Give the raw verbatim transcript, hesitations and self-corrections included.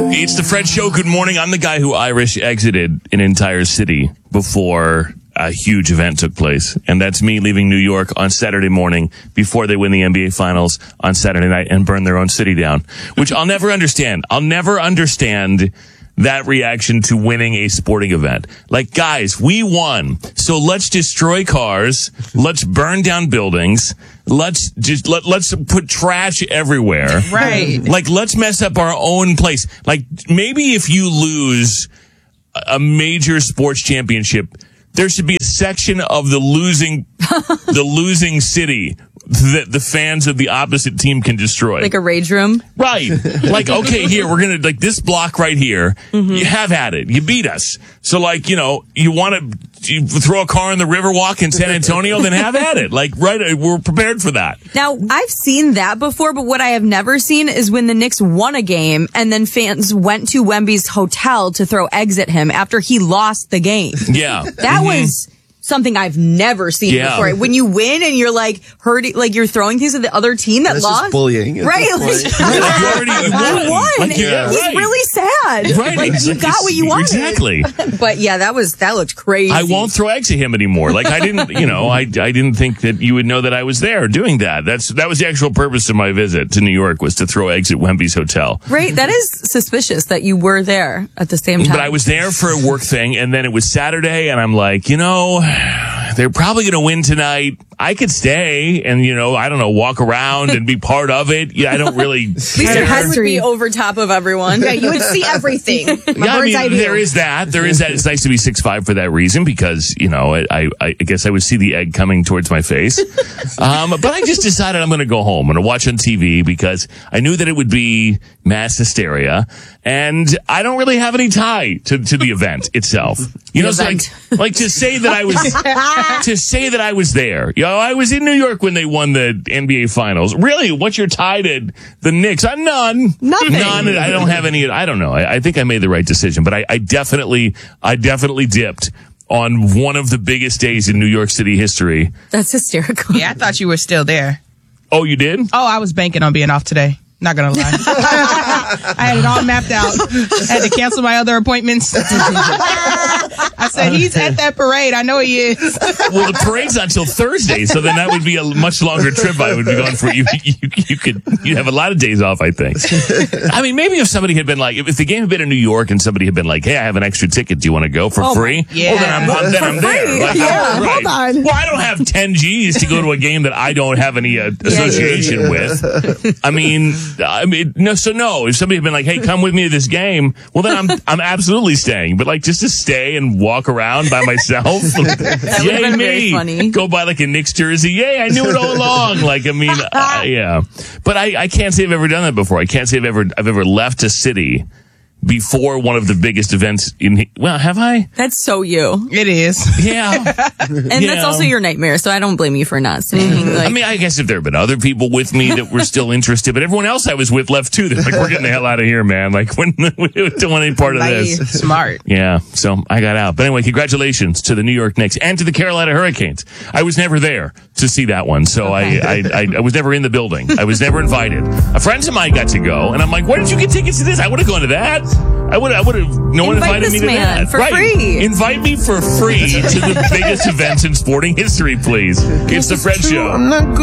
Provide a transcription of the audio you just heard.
It's the Fred Show. Good morning. I'm the guy who Irish exited an entire city before a huge event took place. And that's me leaving New York on Saturday morning before they win the N B A Finals on Saturday night and burn their own city down, which I'll never understand. I'll never understand that reaction to winning a sporting event. Like, guys, we won. So let's destroy cars. Let's burn down buildings. Let's just, let, let's put trash everywhere. Right. Like, let's mess up our own place. Like, maybe if you lose a major sports championship, there should be a section of the losing, the losing city that the fans of the opposite team can destroy. Like a rage room? Right. Like, okay, here, we're going to, like, this block right here, mm-hmm. you have had it. You beat us. So, like, you know, you want to you throw a car in the Riverwalk in San Antonio, then have at it. Like, right, we're prepared for that. Now, I've seen that before, but what I have never seen is when the Knicks won a game and then fans went to Wemby's hotel to throw eggs at him after he lost the game. Yeah. That mm-hmm. was something I've never seen yeah. before. When you win and you're like hurting, like you're throwing things at the other team that That's lost. Just bullying. Right. Like, like you already won. You won. Like, yeah, He's right. really sad. Right. Like, exactly. you got what you wanted. Exactly. But yeah, that was, that looked crazy. I won't throw eggs at him anymore. Like, I didn't, you know, I, I didn't think that you would know that I was there doing that. That's, that was the actual purpose of my visit to New York, was to throw eggs at Wemby's hotel. Right. That is suspicious that you were there at the same time. But I was there for a work thing, and then it was Saturday, and I'm like, you know, they're probably going to win tonight. I could stay and, you know, I don't know, walk around and be part of it. Yeah, I don't really At least your head would be over top of everyone. Yeah, you would see everything. My yeah, I bird's eye mean, view. there is that. There is that. It's nice to be six five for that reason, because, you know, I, I, I guess I would see the egg coming towards my face. Um, but I just decided I'm going to go home. I'm going to watch on T V because I knew that it would be mass hysteria. And I don't really have any tie to, to the event itself. You The know, it's like, like to say that I was, to say that I was there. You know, I was in New York when they won the N B A Finals. Really? What's your tie to the Knicks? I'm none. Nothing. None. I don't have any. I don't know. I, I think I made the right decision, but I, I definitely, I definitely dipped on one of the biggest days in New York City history. That's hysterical. Yeah, I thought you were still there. Oh, you did? Oh, I was banking on being off today. Not gonna lie. I had it all mapped out. I had to cancel my other appointments. I said, he's at that parade. I know he is. Well, the parade's not until Thursday, so then that would be a much longer trip I would be going for. You, you, you could, you'd have a lot of days off, I think. I mean, maybe if somebody had been like, if the game had been in New York and somebody had been like, hey, I have an extra ticket. Do you want to go for oh, free? Yeah. Well, then I'm, I'm, then I'm there. Like, yeah, right. hold on. Well, I don't have ten G's to go to a game that I don't have any uh, association yeah, yeah, yeah. with. I mean, I mean, no, so no, if somebody had been like, hey, come with me to this game, well, then I'm, I'm absolutely staying. But like, just to stay and walk around by myself, that would yay have been me. very funny. Go buy like a Knicks jersey. Yay, I knew it all along. Like, I mean, uh, yeah. But I, I can't say I've ever done that before. I can't say I've ever, I've ever left a city before one of the biggest events in, well, have I? That's so you. It is. Yeah. And Yeah. that's also your nightmare, so I don't blame you for not staying. Like, I mean, I guess if there had been other people with me that were still interested, but everyone else I was with left too. They're like, we're getting the hell out of here, man. Like, when, we don't want any part of this. Smart. Yeah, so I got out. But anyway, congratulations to the New York Knicks and to the Carolina Hurricanes. I was never there to see that one, so okay. I, I, I I was never in the building. I was never invited. A friend of mine got to go, and I'm like, why did you get tickets to this? I would have gone to that. I would I would have, no one Invite invited this me to man that. for right. free. Invite me for free to the biggest events in sporting history, please. It's the Fred Show.